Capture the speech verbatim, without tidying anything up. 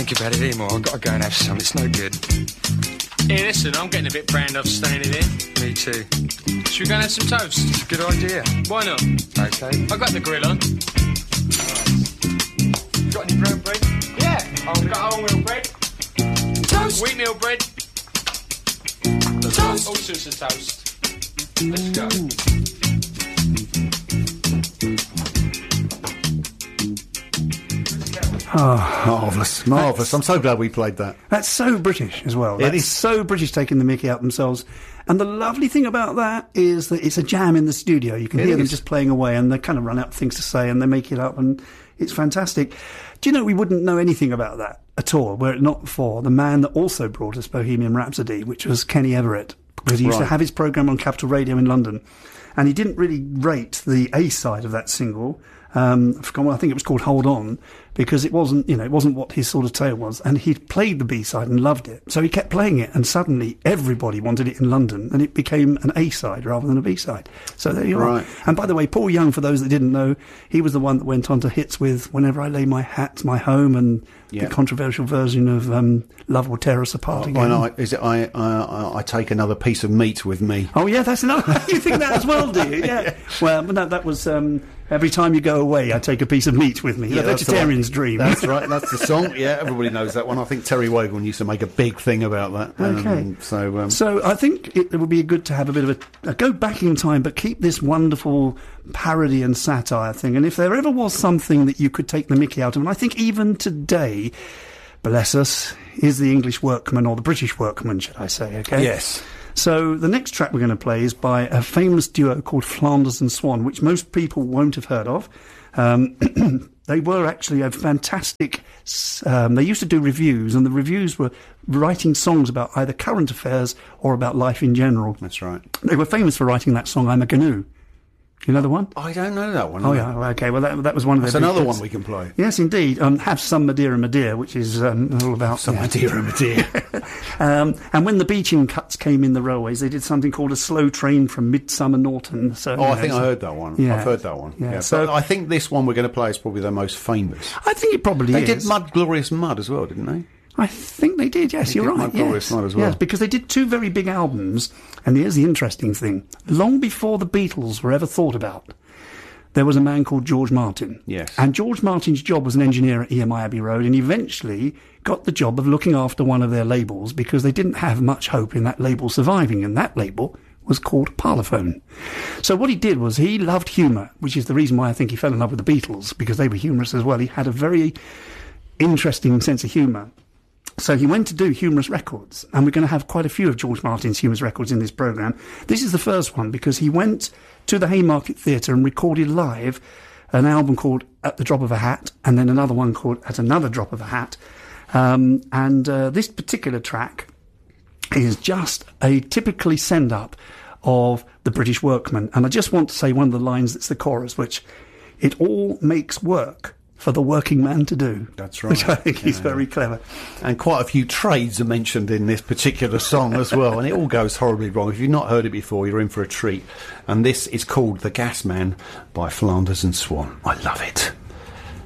think about it anymore. I've got to go and have some. It's no good. Hey, listen, I'm getting a bit brand off staying in here. Me too. Should we go and have some toast? It's a good idea. Why not? Okay. I got the grill on. You got any brown bread? Yeah, I've got wholemeal bread. Toast. Wheatmeal bread. Toast. All sorts of toast. Let's go. Oh, marvellous, marvellous. I'm so glad we played that. That's so British as well. It That's is. so British, taking the mickey out themselves. And the lovely thing about that is that it's a jam in the studio. You can It hear them is. just playing away, and they kind of run out of things to say, and they make it up, and it's fantastic. Do you know, we wouldn't know anything about that at all were it not for the man that also brought us Bohemian Rhapsody, which was Kenny Everett, because he used Right. to have his programme on Capital Radio in London. And he didn't really rate the A side of that single. Um, I forgot what- I think it was called Hold On, because it wasn't, you know, it wasn't what his sort of tale was. And he'd played the B side and loved it. So he kept playing it, and suddenly everybody wanted it in London, and it became an A side rather than a B side. So there you are. Right. And by the way, Paul Young, for those that didn't know, he was the one that went on to hits with Whenever I Lay My Hat, My Home, and Yeah. the controversial version of um, Love Will Tear Us Apart Again. When I, is it I, I, I take another piece of meat with me? Oh yeah, that's another. You think that as well, do you? Yeah. yeah. Well, but no, that was um, every time you go away, I take a piece of meat with me. Yeah, the that's vegetarian's right. dream. That's right. That's the song. Yeah, everybody knows that one. I think Terry Wogan used to make a big thing about that. Okay. Um, so, um, So I think it, it would be good to have a bit of a, a go back in time, but keep this wonderful parody and satire thing. And if there ever was something that you could take the mickey out of, and I think even today, bless us, is the English workman, or the British workman, should I say? Okay. yes. So the next track we're going to play is by a famous duo called Flanders and Swan, which most people won't have heard of. Um, they were actually a fantastic... Um, they used to do reviews, and the reviews were writing songs about either current affairs or about life in general. That's right. They were famous for writing that song, I'm a Canoe. You know the one? I don't know that one. Oh, yeah, okay. Well, that, that was one of That's their big another hits. one we can play. Yes, indeed. Um, Have Some Madeira Madeira, which is um, all about... Some yeah. Madeira, Madeira. Um, and when the beaching cuts came in the railways, they did something called a slow train from Midsummer Norton. So, Oh, you I know, think so- I heard that one. Yeah. I've heard that one. Yeah, Yeah, so- but I think this one we're going to play is probably their most famous. I think it probably They is. did Mud, Glorious Mud as well, didn't they? I think they did, yes, They you're did right. Mud, Glorious Yes. Mud as well. Yes, because they did two very big albums, and here's the interesting thing. Long before the Beatles were ever thought about, there was a man called George Martin. Yes. And George Martin's job was an engineer at E M I Abbey Road, and eventually got the job of looking after one of their labels because they didn't have much hope in that label surviving, and that label was called Parlophone. So what he did was he loved humour, which is the reason why I think he fell in love with the Beatles, because they were humorous as well. He had a very interesting sense of humour. So he went to do humorous records, and we're going to have quite a few of George Martin's humorous records in this programme. This is the first one, because he went to the Haymarket Theatre and recorded live an album called At the Drop of a Hat, and then another one called At Another Drop of a Hat. Um, and uh, this particular track is just a typically send-up of the British workman. And I just want to say one of the lines that's the chorus, which, it all makes work for the working man to do. That's right. Which I think is Yeah. very clever. And quite a few trades are mentioned in this particular song as well, and it all goes horribly wrong. If you've not heard it before, you're in for a treat. And this is called The Gas Man by Flanders and Swan. I love it.